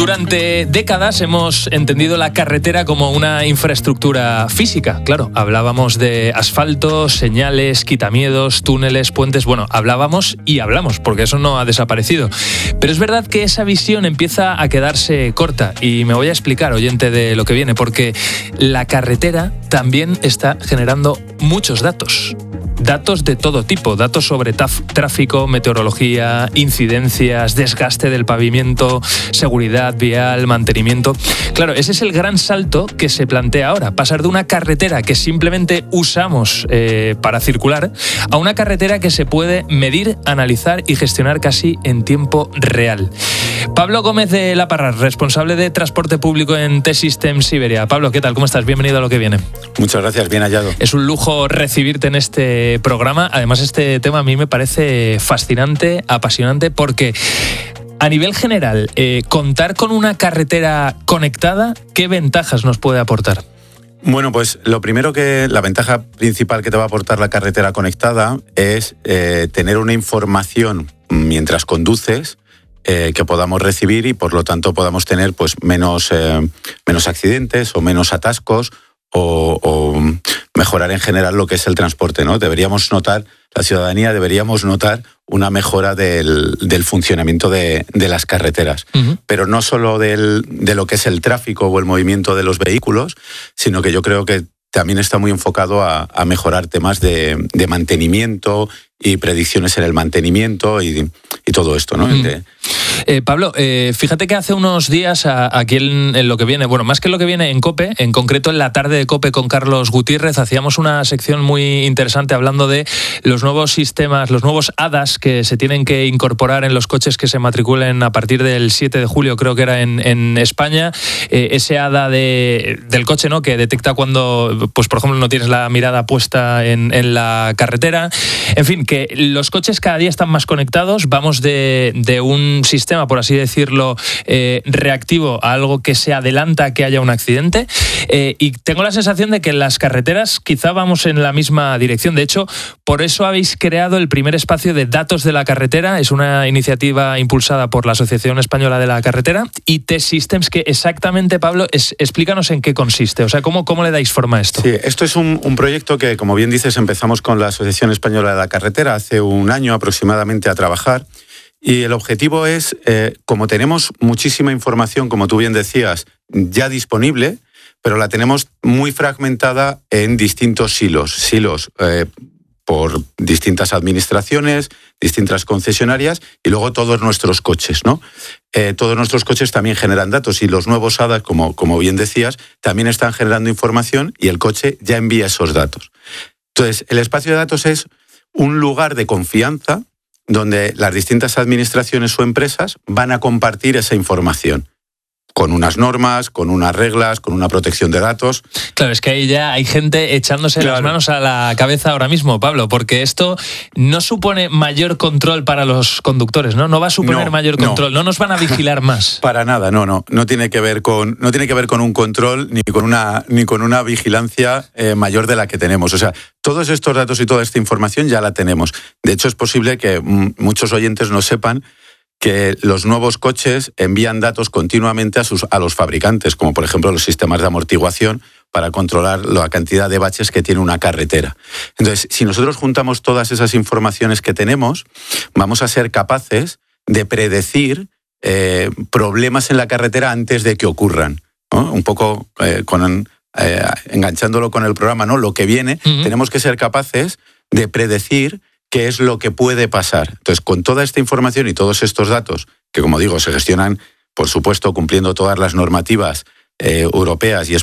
Durante décadas hemos entendido la carretera como una infraestructura física. Claro, hablábamos de asfalto, señales, quitamiedos, túneles, puentes. Bueno, hablábamos y hablamos, porque eso no ha desaparecido. Pero es verdad que esa visión empieza a quedarse corta. Y me voy a explicar, oyente, de lo que viene, porque la carretera también está generando muchos datos. Datos de todo tipo, datos sobre tráfico, meteorología, incidencias, desgaste del pavimento, seguridad vial, mantenimiento. Claro, ese es el gran salto que se plantea ahora, pasar de una carretera que simplemente usamos para circular a una carretera que se puede medir, analizar y gestionar casi en tiempo real. Pablo Gómez de La Parra, responsable de transporte público en T-Systems Iberia. Pablo, ¿qué tal? ¿Cómo estás? Bienvenido a Lo que viene. Muchas gracias, bien hallado. Es un lujo recibirte en este programa. Además, este tema a mí me parece fascinante, apasionante, porque a nivel general, contar con una carretera conectada, ¿qué ventajas nos puede aportar? Bueno, pues lo primero la ventaja principal que te va a aportar la carretera conectada es tener una información mientras conduces que podamos recibir y por lo tanto podamos tener pues menos accidentes o menos atascos o mejorar en general lo que es el transporte, ¿no? La ciudadanía deberíamos notar una mejora del funcionamiento de las carreteras. Uh-huh. Pero no solo de lo que es el tráfico o el movimiento de los vehículos, sino que yo creo que también está muy enfocado a mejorar temas de mantenimiento y predicciones en el mantenimiento y todo esto, ¿no? Pablo, fíjate que hace unos días aquí en Lo que viene, bueno, más que en Lo que viene, en COPE, en concreto en la tarde de COPE con Carlos Gutiérrez, hacíamos una sección muy interesante hablando de los nuevos sistemas, los nuevos ADAS que se tienen que incorporar en los coches que se matriculen a partir del 7 de julio, creo que era en España. Ese ADA del coche, ¿no?, que detecta cuando, pues por ejemplo, no tienes la mirada puesta en la carretera. En fin, que los coches cada día están más conectados, vamos de un sistema, por así decirlo, reactivo a algo que se adelanta a que haya un accidente, y tengo la sensación de que en las carreteras quizá vamos en la misma dirección. De hecho, por eso habéis creado el primer espacio de datos de la carretera. Es una iniciativa impulsada por la Asociación Española de la Carretera y T-Systems, que exactamente, Pablo, explícanos en qué consiste, o sea, ¿cómo le dais forma a esto? Sí, esto es un proyecto que, como bien dices, empezamos con la Asociación Española de la Carretera hace un año aproximadamente a trabajar. Y el objetivo es, como tenemos muchísima información, como tú bien decías, ya disponible, pero la tenemos muy fragmentada en distintos silos por distintas administraciones, distintas concesionarias y luego todos nuestros coches, ¿no? Todos nuestros coches también generan datos y los nuevos ADAS, como bien decías, también están generando información y el coche ya envía esos datos. Entonces, el espacio de datos es un lugar de confianza donde las distintas administraciones o empresas van a compartir esa información con unas normas, con unas reglas, con una protección de datos. Claro, es que ahí ya hay gente echándose las manos a la cabeza ahora mismo, Pablo, porque esto no supone mayor control para los conductores, ¿no? No va a suponer mayor control, no nos van a vigilar más. Para nada, no tiene que ver con un control ni con una vigilancia mayor de la que tenemos. O sea, todos estos datos y toda esta información ya la tenemos. De hecho, es posible que muchos oyentes no sepan que los nuevos coches envían datos continuamente a los fabricantes, como por ejemplo los sistemas de amortiguación, para controlar la cantidad de baches que tiene una carretera. Entonces, si nosotros juntamos todas esas informaciones que tenemos, vamos a ser capaces de predecir problemas en la carretera antes de que ocurran, ¿no? Un poco enganchándolo con el programa, ¿no? Lo que viene, tenemos que ser capaces de predecir qué es lo que puede pasar. Entonces, con toda esta información y todos estos datos, que como digo, se gestionan, por supuesto, cumpliendo todas las normativas europeas y